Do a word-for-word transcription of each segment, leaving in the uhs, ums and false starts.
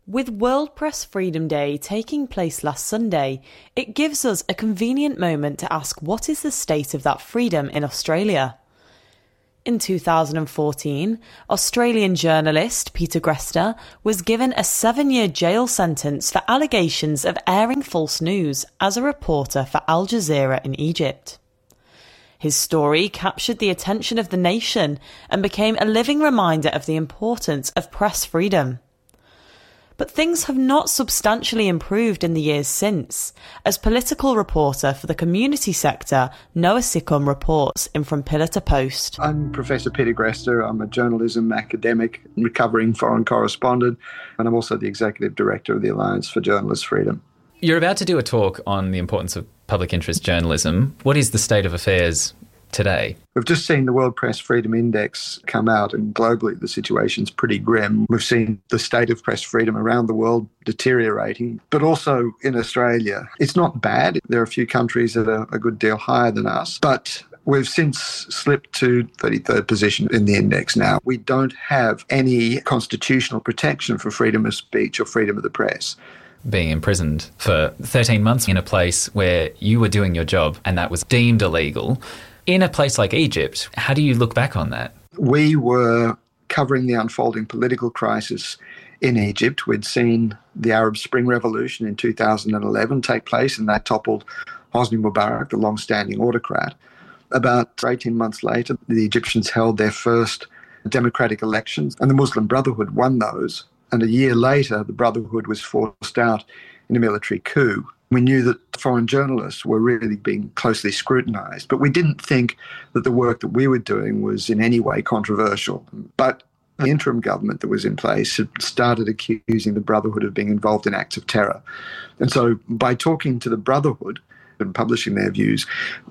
With World Press Freedom Day taking place last Sunday, it gives us a convenient moment to ask what is the state of that freedom in Australia. In two thousand fourteen, Australian journalist Peter Greste was given a seven-year jail sentence for allegations of airing false news as a reporter for Al Jazeera in Egypt. His story captured the attention of the nation and became a living reminder of the importance of press freedom. But things have not substantially improved in the years since, as political reporter for the community sector Noah Sickum reports in From Pillar to Post. I'm Professor Peter Greste. I'm a journalism academic, recovering foreign correspondent, and I'm also the Executive Director of the Alliance for Journalist Freedom. You're about to do a talk on the importance of public interest journalism. What is the state of affairs today? We've just seen the World Press Freedom Index come out, and globally the situation's pretty grim. We've seen the state of press freedom around the world deteriorating, but also in Australia. It's not bad. There are a few countries that are a good deal higher than us, but we've since slipped to thirty-third position in the index now. We don't have any constitutional protection for freedom of speech or freedom of the press. Being imprisoned for thirteen months in a place where you were doing your job and that was deemed illegal. In a place like Egypt, how do you look back on that? We were covering the unfolding political crisis in Egypt. We'd seen the Arab Spring Revolution in two thousand eleven take place, and that toppled Hosni Mubarak, the long-standing autocrat. About eighteen months later, the Egyptians held their first democratic elections, and the Muslim Brotherhood won those. And a year later, the Brotherhood was forced out in a military coup. We knew that foreign journalists were really being closely scrutinised, but we didn't think that the work that we were doing was in any way controversial. But the interim government that was in place had started accusing the Brotherhood of being involved in acts of terror. And so by talking to the Brotherhood and publishing their views,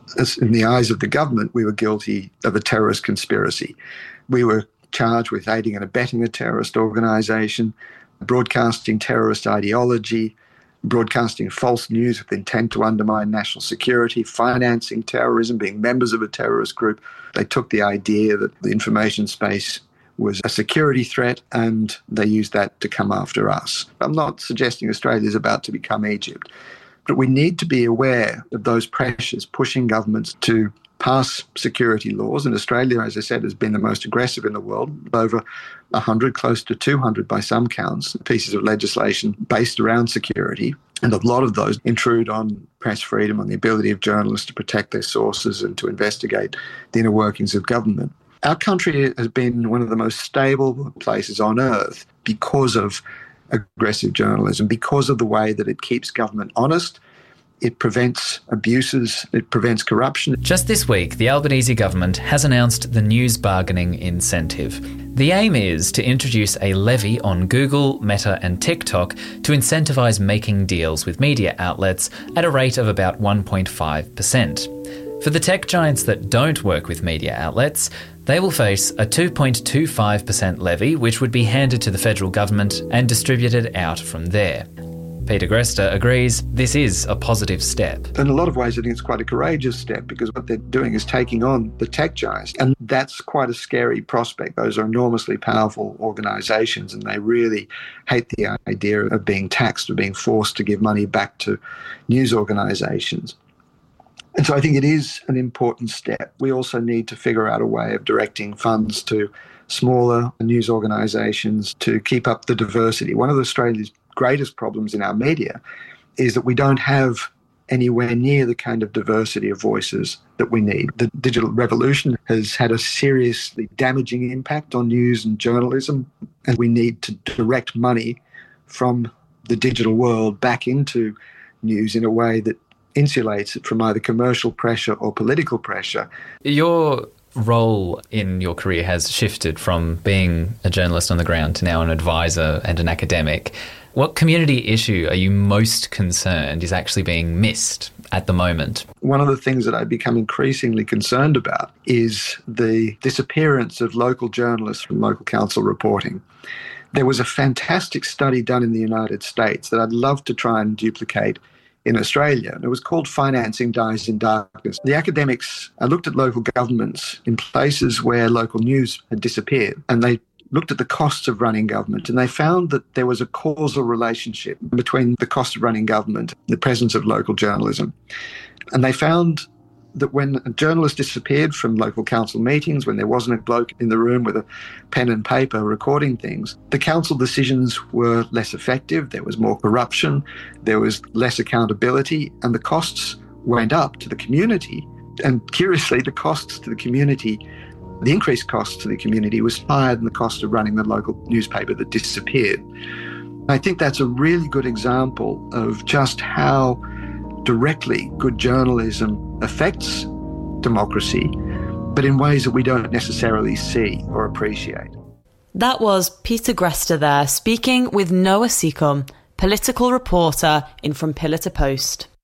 in the eyes of the government, we were guilty of a terrorist conspiracy. We were charged with aiding and abetting a terrorist organisation, broadcasting terrorist ideology, broadcasting false news with intent to undermine national security, financing terrorism, being members of a terrorist group. They took the idea that the information space was a security threat, and they used that to come after us. I'm not suggesting Australia is about to become Egypt, but we need to be aware of those pressures pushing governments to pass security laws. And Australia, as I said, has been the most aggressive in the world, over one hundred, close to two hundred by some counts, pieces of legislation based around security. And a lot of those intrude on press freedom, on the ability of journalists to protect their sources and to investigate the inner workings of government. Our country has been one of the most stable places on earth because of aggressive journalism, because of the way that it keeps government honest. It prevents abuses, it prevents corruption. Just this week, the Albanese government has announced the news bargaining incentive. The aim is to introduce a levy on Google, Meta and TikTok to incentivise making deals with media outlets at a rate of about one point five percent. For the tech giants that don't work with media outlets, they will face a two point two five percent levy, which would be handed to the federal government and distributed out from there. Peter Greste agrees this is a positive step. In a lot of ways, I think it's quite a courageous step, because what they're doing is taking on the tech giants. And that's quite a scary prospect. Those are enormously powerful organisations, and they really hate the idea of being taxed or being forced to give money back to news organisations. And so I think it is an important step. We also need to figure out a way of directing funds to smaller news organisations to keep up the diversity. One of Australia's greatest problems in our media is that we don't have anywhere near the kind of diversity of voices that we need. The digital revolution has had a seriously damaging impact on news and journalism, and we need to direct money from the digital world back into news in a way that insulates it from either commercial pressure or political pressure. Your role in your career has shifted from being a journalist on the ground to now an advisor and an academic. What community issue are you most concerned is actually being missed at the moment? One of the things that I've become increasingly concerned about is the disappearance of local journalists from local council reporting. There was a fantastic study done in the United States that I'd love to try and duplicate in Australia, and it was called Financing Dies in Darkness. The academics looked at local governments in places where local news had disappeared, and they looked at the costs of running government, and they found that there was a causal relationship between the cost of running government and the presence of local journalism. And they found that when a journalist disappeared from local council meetings, when there wasn't a bloke in the room with a pen and paper recording things, the council decisions were less effective, there was more corruption, there was less accountability, and the costs went up to the community. And curiously, the costs to the community, the increased costs to the community was higher than the cost of running the local newspaper that disappeared. I think that's a really good example of just how directly good journalism affects democracy, but in ways that we don't necessarily see or appreciate. That was Peter Greste there, speaking with Noah Seacombe, political reporter in From Pillar to Post.